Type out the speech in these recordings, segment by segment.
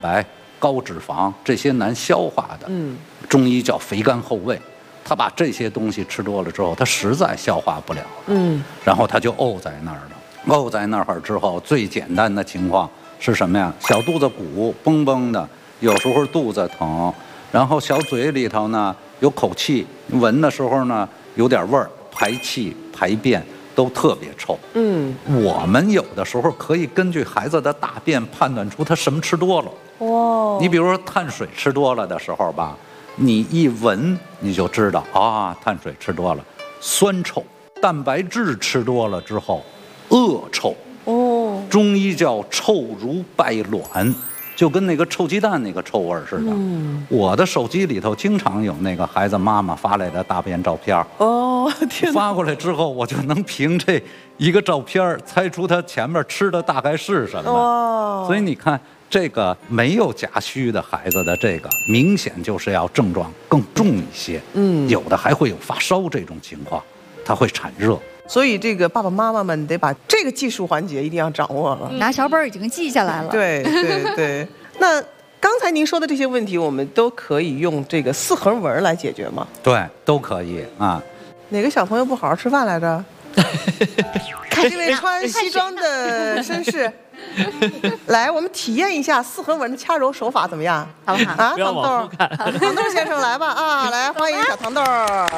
白、高脂肪这些难消化的，中医叫肥甘厚味。他把这些东西吃多了之后，他实在消化不了，然后他就沤在那儿了。沤在那儿之后，最简单的情况是什么呀？小肚子鼓嘣嘣的，有时候肚子疼，然后小嘴里头呢有口气，闻的时候呢有点味儿，排气排便都特别臭。我们有的时候可以根据孩子的大便判断出他什么吃多了。你比如说碳水吃多了的时候吧，你一闻你就知道啊，碳水吃多了，酸臭；蛋白质吃多了之后，恶臭。中医叫臭如败卵，就跟那个臭鸡蛋那个臭味似的。我的手机里头经常有那个孩子妈妈发来的大便照片。 天哪！ 发过来之后，我就能凭这一个照片猜出他前面吃的大概是什么。所以你看。这个没有夹虚的孩子的这个明显就是要症状更重一些，有的还会有发烧这种情况，他会产热。 所以这个爸爸妈妈们得把这个技术环节一定要掌握了。 拿小本已经记下来了。 对。那刚才您说的这些问题，我们都可以用这个4横纹来解决吗？ 对，都可以啊。 哪个小朋友不好好吃饭来着？看这位穿西装的绅士。来，我们体验一下4横纹的掐揉手法怎么样？ 好不好？ 啊，糖豆，糖豆先生来吧！啊，来欢迎小糖豆，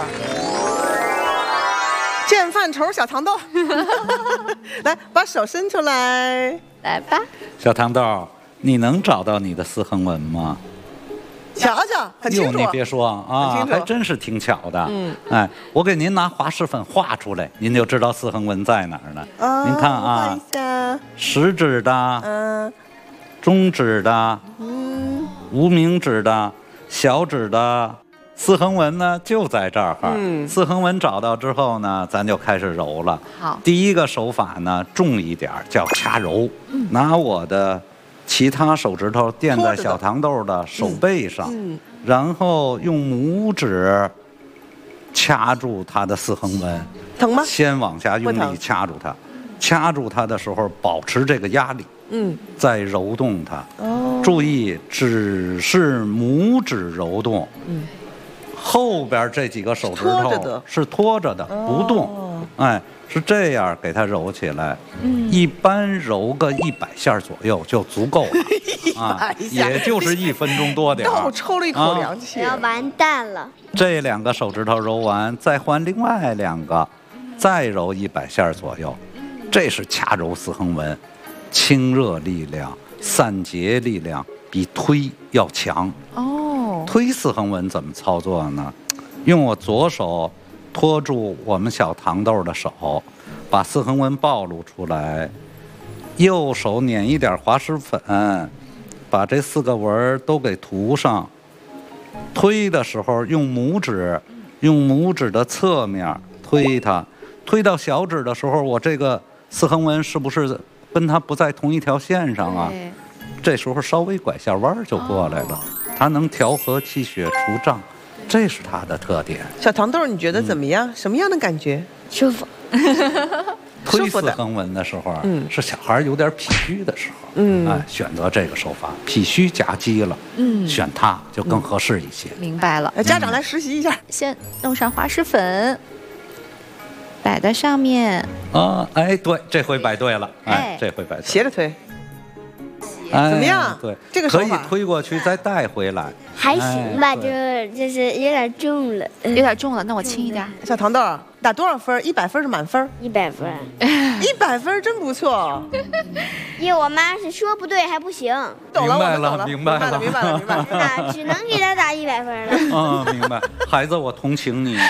见饭愁小糖豆，来把手伸出来， 来吧。 小糖豆，你能找到你的4横纹吗？ 瞧瞧，很清楚。 你别说啊，还真是挺巧的。哎，我给您拿滑石粉画出来，您就知道4横纹在哪儿了。您看啊，食指的，中指的，无名指的，小指的4横纹呢就在这儿。4横纹找到之后呢，咱就开始揉了。 好， 第一个手法呢重一点，叫掐揉，拿我的其他手指头垫在小糖豆的手背上，然后用拇指掐住它的4横纹。 疼吗？ 先往下用力掐住它，掐住它的时候保持这个压力，再揉动它。注意，只是拇指揉动，后边这几个手指头是拖着的，不动。哎，是这样给它揉起来。一般揉个100下左右就足够了啊，也就是1分钟多点。 我抽了一口凉气， 要完蛋了。 这2个手指头揉完，再换另外2个，再揉100下左右。这是掐揉4横纹，清热力量、散结力量比推要强。推4横纹怎么操作呢？用我左手托住我们小糖豆的手，把4横纹暴露出来，右手捻一点滑石粉，把这4个纹都给涂上。推的时候用拇指的侧面推它，推到小指的时候，我这个4横纹是不是跟它不在同一条线上啊？这时候稍微拐下弯就过来了。它能调和气血除胀，这是它的特点。 小糖豆，你觉得怎么样？什么样的感觉？ 舒服。 推4横纹的时候，是小孩有点脾虚的时候，选择这个手法，脾虚夹击了，选它就更合适一些。 明白了， 家长来实习一下， 先弄上滑石粉，摆在上面。 哎，对，这回摆对了，这回摆对了， 斜着推。怎么样？ 对， 这个手法可以推过去再带回来。 还行吧，就是有点重了， 有点重了，那我轻一点。 小糖豆打多少分？100分是满分 ？100分。 100分真不错。 因为我妈是说不对还不行。 懂了， 明白了。 啊，只能给他打100分了。 明白。孩子，我同情你。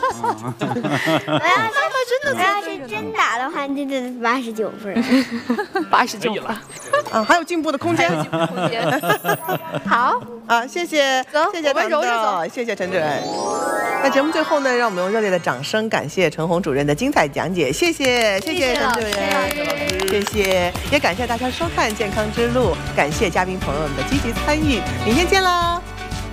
我要是真打的话，就得89分。 89了。 还有进步的空间。 好啊，谢谢，谢谢糖豆， 谢谢陈主任。那节目最后呢，让我们用热烈的掌声感谢陈红主任的精彩讲解，谢谢陈主任，谢谢，也感谢大家收看《健康之路》，感谢嘉宾朋友们的积极参与，明天见啦。